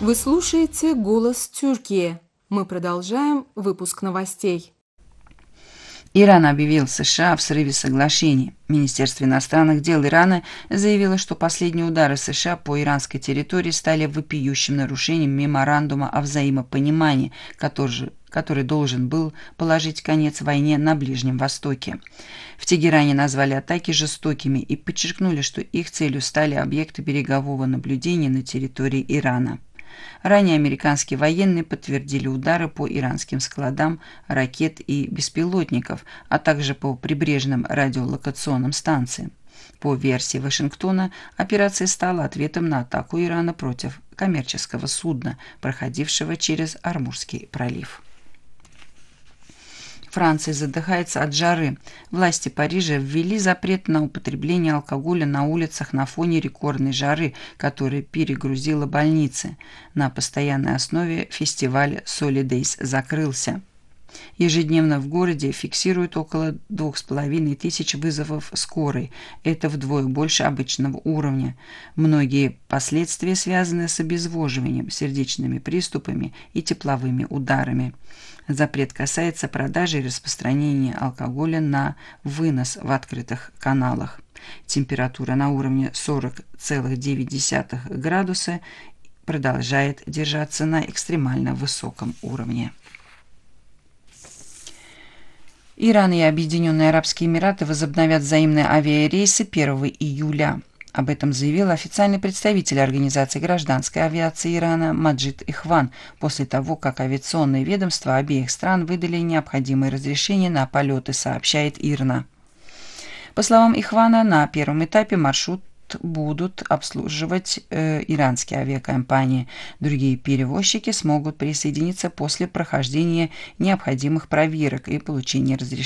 Вы слушаете «Голос Тюркии». Мы продолжаем выпуск новостей. Иран объявил США в срыве соглашений. Министерство иностранных дел Ирана заявило, что последние удары США по иранской территории стали вопиющим нарушением меморандума о взаимопонимании, который должен был положить конец войне на Ближнем Востоке. В Тегеране назвали атаки жестокими и подчеркнули, что их целью стали объекты берегового наблюдения на территории Ирана. Ранее американские военные подтвердили удары по иранским складам ракет и беспилотников, а также по прибрежным радиолокационным станциям. По версии Вашингтона, операция стала ответом на атаку Ирана против коммерческого судна, проходившего через Ормузский пролив. Франция задыхается от жары. Власти Парижа ввели запрет на употребление алкоголя на улицах на фоне рекордной жары, которая перегрузила больницы. На постоянной основе фестиваль «Солидейс» закрылся. Ежедневно в городе фиксируют около 2500 вызовов скорой. Это вдвое больше обычного уровня. Многие последствия связаны с обезвоживанием, сердечными приступами и тепловыми ударами. Запрет касается продажи и распространения алкоголя на вынос в открытых каналах. Температура на уровне 40,9 градуса продолжает держаться на экстремально высоком уровне. Иран и Объединенные Арабские Эмираты возобновят взаимные авиарейсы 1 июля. Об этом заявил официальный представитель Организации гражданской авиации Ирана Маджид Ихван после того, как авиационные ведомства обеих стран выдали необходимые разрешения на полеты, сообщает ИРНА. По словам Ихвана, на первом этапе маршрут будут обслуживать иранские авиакомпании. Другие перевозчики смогут присоединиться после прохождения необходимых проверок и получения разрешения